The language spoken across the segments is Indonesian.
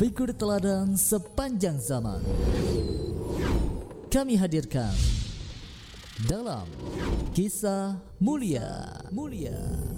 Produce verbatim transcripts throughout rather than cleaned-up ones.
Figur teladan sepanjang zaman kami hadirkan dalam Kisah Mulia. Mulia.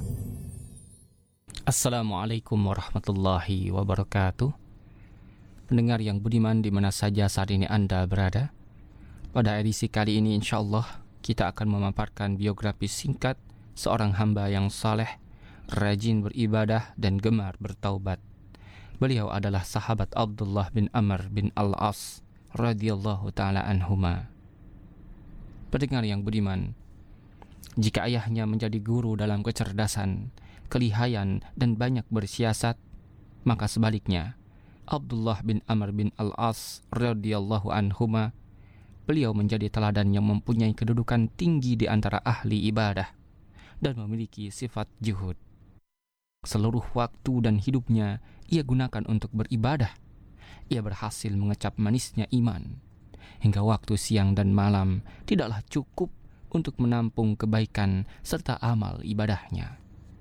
Assalamualaikum warahmatullahi wabarakatuh. Pendengar yang budiman di mana saja saat ini Anda berada, pada edisi kali ini insyaallah kita akan memaparkan biografi singkat seorang hamba yang saleh, rajin beribadah dan gemar bertaubat. Beliau adalah sahabat Abdullah bin Amr bin Al-As radhiyallahu ta'ala anhuma. Pendengar yang budiman, jika ayahnya menjadi guru dalam kecerdasan, kelihayan dan banyak bersiasat, maka sebaliknya Abdullah bin Amr bin Al-As radhiyallahu anhuma, beliau menjadi teladan yang mempunyai kedudukan tinggi di antara ahli ibadah dan memiliki sifat juhud. Seluruh waktu dan hidupnya ia gunakan untuk beribadah. Ia berhasil mengecap manisnya iman. Hingga waktu siang dan malam tidaklah cukup untuk menampung kebaikan serta amal ibadahnya.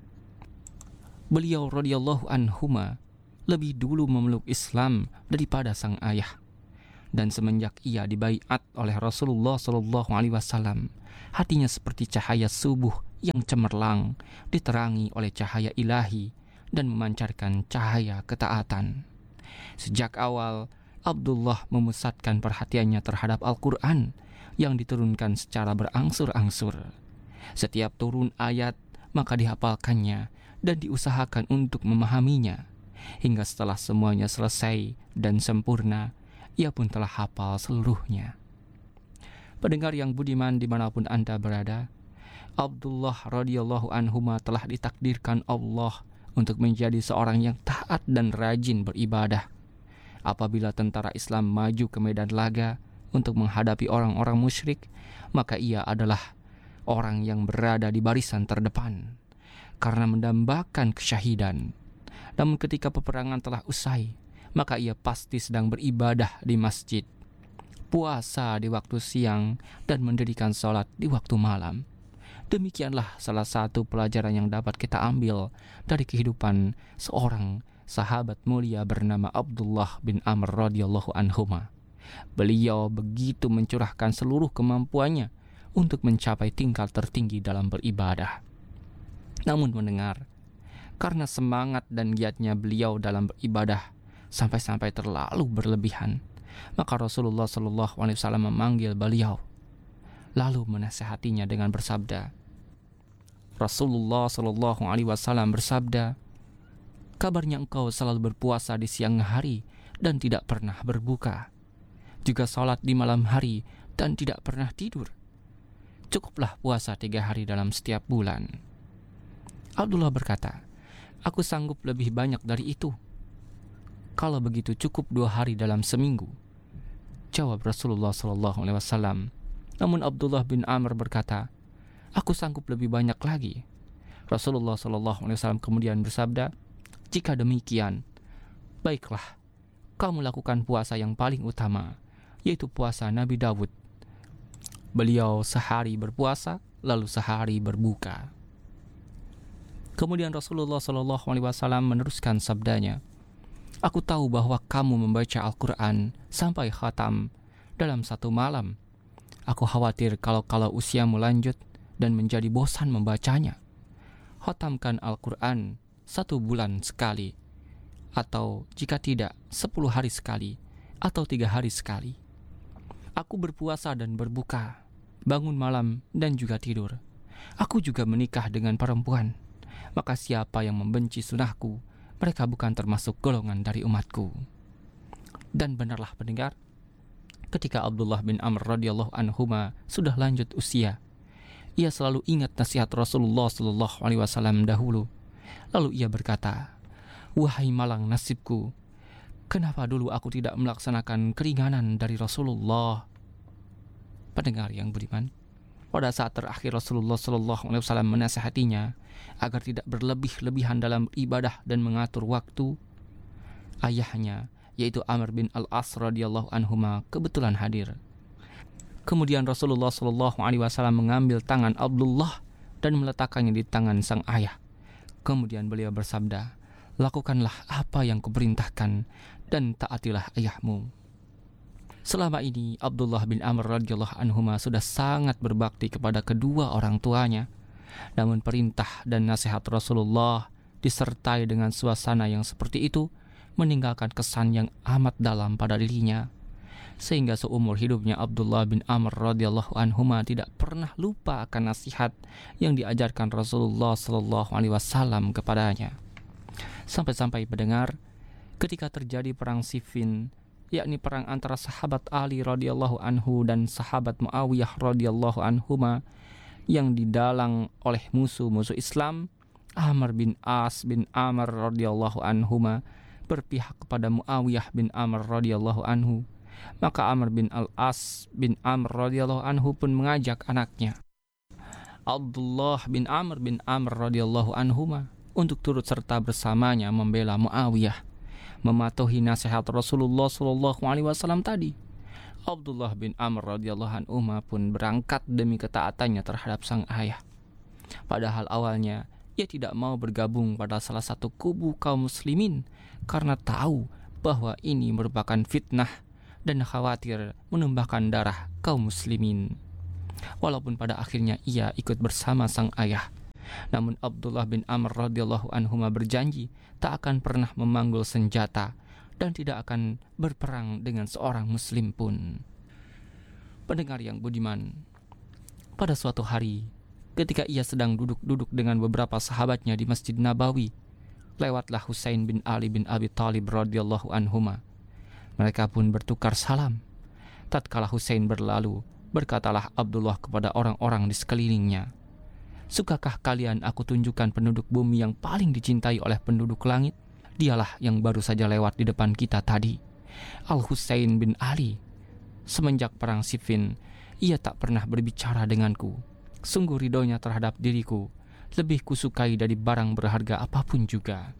Beliau radhiyallahu anhuma lebih dulu memeluk Islam daripada sang ayah. Dan semenjak ia dibaiat oleh Rasulullah sallallahu alaihi wasallam, hatinya seperti cahaya subuh yang cemerlang, diterangi oleh cahaya ilahi dan memancarkan cahaya ketaatan. Sejak awal, Abdullah memusatkan perhatiannya terhadap Al-Quran yang diturunkan secara berangsur-angsur. Setiap turun ayat, maka dihafalkannya dan diusahakan untuk memahaminya. Hingga setelah semuanya selesai dan sempurna, ia pun telah hafal seluruhnya. Pendengar yang budiman dimanapun Anda berada, Abdullah radhiyallahu anhuma telah ditakdirkan Allah untuk menjadi seorang yang taat dan rajin beribadah. Apabila tentara Islam maju ke medan laga untuk menghadapi orang-orang musyrik, maka ia adalah orang yang berada di barisan terdepan karena mendambakan kesyahidan. Namun ketika peperangan telah usai, maka ia pasti sedang beribadah di masjid, puasa di waktu siang, dan mendirikan sholat di waktu malam. Demikianlah salah satu pelajaran yang dapat kita ambil dari kehidupan seorang sahabat mulia bernama Abdullah bin Amr radhiyallahu anhuma. Beliau begitu mencurahkan seluruh kemampuannya untuk mencapai tingkat tertinggi dalam beribadah. Namun mendengar, karena semangat dan giatnya beliau dalam beribadah sampai-sampai terlalu berlebihan, maka Rasulullah sallallahu alaihi wasallam memanggil beliau, lalu menasihatinya dengan bersabda. Rasulullah sallallahu alaihi wasallam bersabda, kabarnya engkau selalu berpuasa di siang hari dan tidak pernah berbuka, juga salat di malam hari dan tidak pernah tidur. Cukuplah puasa tiga hari dalam setiap bulan. Abdullah berkata, aku sanggup lebih banyak dari itu. Kalau begitu cukup dua hari dalam seminggu, jawab Rasulullah sallallahu alaihi wasallam. Namun Abdullah bin Amr berkata, aku sanggup lebih banyak lagi. Rasulullah sallallahu alaihi wasallam kemudian bersabda, jika demikian, baiklah, kamu lakukan puasa yang paling utama, yaitu puasa Nabi Dawud. Beliau sehari berpuasa, lalu sehari berbuka. Kemudian Rasulullah sallallahu alaihi wasallam meneruskan sabdanya, aku tahu bahwa kamu membaca Al-Quran sampai khatam dalam satu malam. Aku khawatir kalau-kalau usiamu lanjut dan menjadi bosan membacanya. Khatamkan Al-Quran satu bulan sekali, atau jika tidak, sepuluh hari sekali, atau tiga hari sekali. Aku berpuasa dan berbuka, bangun malam dan juga tidur. Aku juga menikah dengan perempuan. Maka siapa yang membenci sunahku, mereka bukan termasuk golongan dari umatku. Dan benarlah pendengar, ketika Abdullah bin Amr radhiyallahu anhuma sudah lanjut usia, ia selalu ingat nasihat Rasulullah sallallahu alaihi wasallam dahulu. Lalu ia berkata, wahai malang nasibku, kenapa dulu aku tidak melaksanakan keringanan dari Rasulullah? Pendengar yang budiman, pada saat terakhir Rasulullah sallallahu alaihi wasallam menasihatinya agar tidak berlebih-lebihan dalam ibadah dan mengatur waktu. Ayahnya, yaitu Amr bin Al-As radhiyallahu anhuma, kebetulan hadir. Kemudian Rasulullah sallallahu alaihi wasallam mengambil tangan Abdullah dan meletakkannya di tangan sang ayah. Kemudian beliau bersabda, lakukanlah apa yang kuperintahkan dan taatilah ayahmu. Selama ini Abdullah bin Amr radhiyallahu anhuma sudah sangat berbakti kepada kedua orang tuanya. Namun perintah dan nasihat Rasulullah disertai dengan suasana yang seperti itu meninggalkan kesan yang amat dalam pada dirinya. Sehingga seumur hidupnya Abdullah bin Amr radhiyallahu anhuma tidak pernah lupa akan nasihat yang diajarkan Rasulullah sallallahu alaihi wasallam kepadanya. Sampai-sampai mendengar ketika terjadi perang Siffin, yakni perang antara sahabat Ali radhiyallahu anhu dan sahabat Muawiyah radhiyallahu anhuma yang didalang oleh musuh-musuh Islam, Amr bin As bin Amr radhiyallahu anhuma berpihak kepada Muawiyah bin Amr radhiyallahu anhu. Maka Amr bin Al-As bin Amr radhiyallahu anhu pun mengajak anaknya Abdullah bin Amr bin Amr radhiyallahu anhuma untuk turut serta bersamanya membela Muawiyah, mematuhi nasihat Rasulullah sallallahu alaihi wasallam tadi. Abdullah bin Amr radhiyallahu anhu pun berangkat demi ketaatannya terhadap sang ayah. Padahal awalnya ia tidak mau bergabung pada salah satu kubu kaum muslimin karena tahu bahwa ini merupakan fitnah dan khawatir menumpahkan darah kaum muslimin. Walaupun pada akhirnya ia ikut bersama sang ayah, namun Abdullah bin Amr radhiyallahu anhu berjanji tak akan pernah memanggul senjata dan tidak akan berperang dengan seorang muslim pun. Pendengar yang budiman, pada suatu hari ketika ia sedang duduk-duduk dengan beberapa sahabatnya di Masjid Nabawi, lewatlah Husain bin Ali bin Abi Thalib radhiyallahu anhuma. Mereka pun bertukar salam. Tatkala Husain berlalu, berkatalah Abdullah kepada orang-orang di sekelilingnya, "Sukakah kalian aku tunjukkan penduduk bumi yang paling dicintai oleh penduduk langit? Dialah yang baru saja lewat di depan kita tadi, Al-Husain bin Ali. Semenjak perang Siffin, ia tak pernah berbicara denganku. Sungguh ridhonya terhadap diriku lebih kusukai dari barang berharga apapun juga."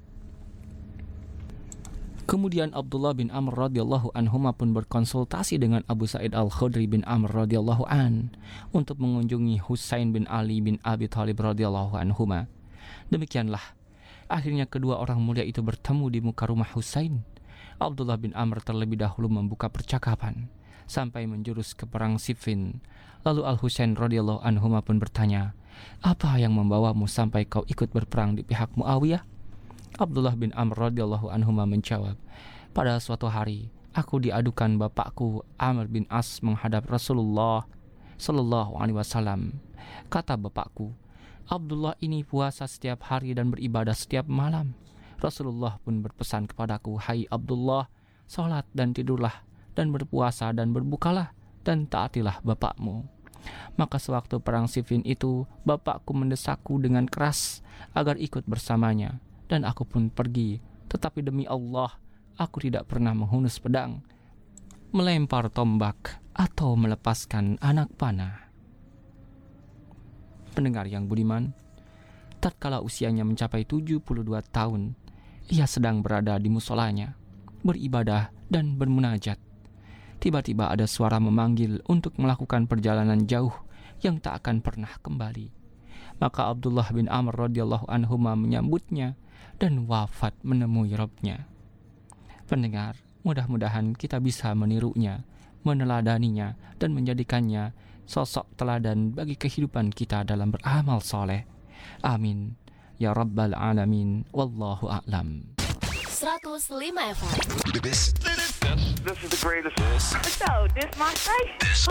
Kemudian Abdullah bin Amr radhiyallahu anhuma pun berkonsultasi dengan Abu Sa'id Al-Khudri bin Amr radhiyallahu an untuk mengunjungi Husain bin Ali bin Abi Thalib radhiyallahu anhuma. Demikianlah akhirnya kedua orang mulia itu bertemu di muka rumah Husain. Abdullah bin Amr terlebih dahulu membuka percakapan sampai menjurus ke perang Siffin. Lalu Al-Husain radhiyallahu anhuma pun bertanya, "Apa yang membawamu sampai kau ikut berperang di pihak Muawiyah?" Abdullah bin Amr radhiyallahu anhu menjawab, "Pada suatu hari aku diadukan bapakku Amr bin As menghadap Rasulullah sallallahu alaihi wasallam. Kata bapakku, Abdullah ini puasa setiap hari dan beribadah setiap malam. Rasulullah pun berpesan kepadaku, 'Hai Abdullah, salat dan tidurlah dan berpuasa dan berbukalah dan taatilah bapakmu.' Maka sewaktu perang Siffin itu bapakku mendesakku dengan keras agar ikut bersamanya. Dan aku pun pergi, tetapi demi Allah, aku tidak pernah menghunus pedang, melempar tombak, atau melepaskan anak panah." Pendengar yang budiman, tatkala usianya mencapai tujuh puluh dua tahun, ia sedang berada di musolanya, beribadah dan bermunajat. Tiba-tiba ada suara memanggil untuk melakukan perjalanan jauh yang tak akan pernah kembali. Maka Abdullah bin Amr radhiyallahu anhu menyambutnya dan wafat menemui Rabbnya. Pendengar, mudah-mudahan kita bisa menirunya, meneladaninya, dan menjadikannya sosok teladan bagi kehidupan kita dalam beramal soleh. Amin. Ya Rabbal Alamin. Wallahu a'lam. seratus lima F M. This, this, this is the greatest. So, this my station.